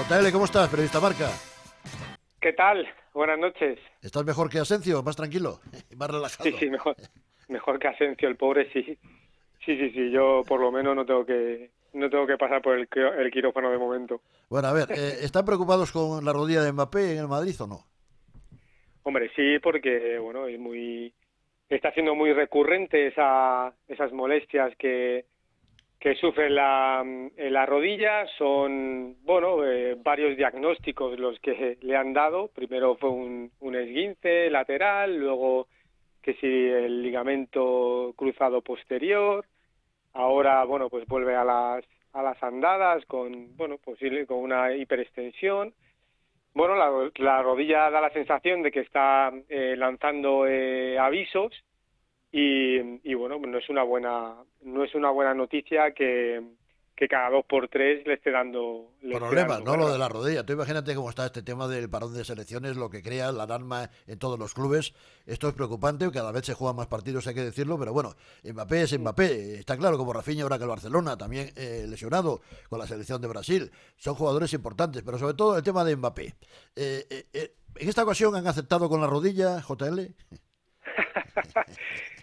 JL, ¿cómo estás, periodista Marca? ¿Qué tal? Buenas noches. ¿Estás mejor que Asencio? ¿Más tranquilo? ¿Más Sí, relajado? sí, mejor que Asensio, el pobre, sí. Sí. Yo por lo menos no tengo que pasar por el quirófano de momento. Bueno, a ver, ¿están preocupados con la rodilla de Mbappé en el Madrid o no? Hombre, sí, porque bueno, está siendo muy recurrente esas molestias que sufre en la rodilla. Son, bueno, varios diagnósticos los que le han dado. Primero fue un esguince lateral, luego que si el ligamento cruzado posterior. Ahora, bueno, pues vuelve a las andadas con, bueno, posible con una hiperextensión. Bueno, la rodilla da la sensación de que está lanzando avisos y bueno, no es una buena noticia que cada dos por tres le esté dando Problemas, ¿no? Lo de guerra. la rodilla. Tú imagínate cómo está este tema del parón de selecciones, lo que crea la alarma en todos los clubes. Esto es preocupante, cada vez se juegan más partidos, hay que decirlo, pero bueno, Mbappé es Mbappé. Está claro, como Rafinha ahora que el Barcelona, también lesionado con la selección de Brasil. Son jugadores importantes, pero sobre todo el tema de Mbappé. En esta ocasión han aceptado con la rodilla, JL.